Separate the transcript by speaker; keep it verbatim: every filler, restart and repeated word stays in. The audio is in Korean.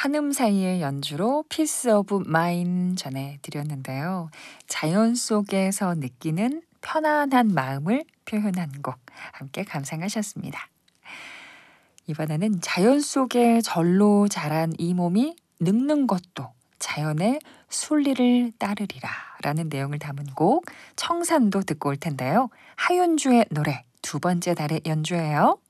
Speaker 1: 한음 사이의 연주로 피스 오브 마인 전해드렸는데요. 자연 속에서 느끼는 편안한 마음을 표현한 곡 함께 감상하셨습니다. 이번에는 자연 속에 절로 자란 이 몸이 늙는 것도 자연의 순리를 따르리라 라는 내용을 담은 곡 청산도 듣고 올 텐데요. 하윤주의 노래 두 번째 달의 연주예요.